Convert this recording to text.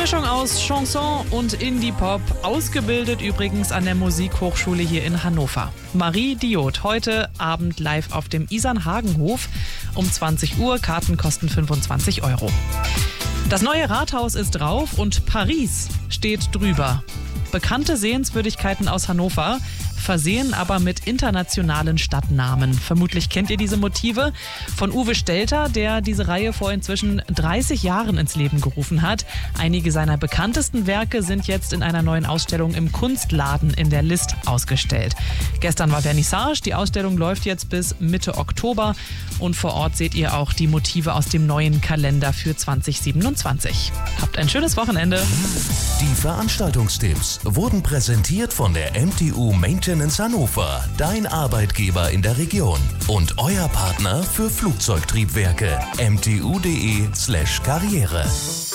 Mischung aus Chanson und Indie-Pop, ausgebildet übrigens an der Musikhochschule hier in Hannover. Marie Diot, heute Abend live auf dem Isernhagenhof um 20 Uhr. Karten kosten 25 €. Das neue Rathaus ist drauf und Paris steht drüber. Bekannte Sehenswürdigkeiten aus Hannover, versehen aber mit internationalen Stadtnamen. Vermutlich kennt ihr diese Motive von Uwe Stelter, der diese Reihe vor inzwischen 30 Jahren ins Leben gerufen hat. Einige seiner bekanntesten Werke sind jetzt in einer neuen Ausstellung im Kunstladen in der List ausgestellt. Gestern war Vernissage, die Ausstellung läuft jetzt bis Mitte Oktober und vor Ort seht ihr auch die Motive aus dem neuen Kalender für 2027. Habt ein schönes Wochenende. Die Veranstaltungstipps wurden präsentiert von der MTU Maintenance Hannover, dein Arbeitgeber in der Region und euer Partner für Flugzeugtriebwerke. mtu.de/karriere.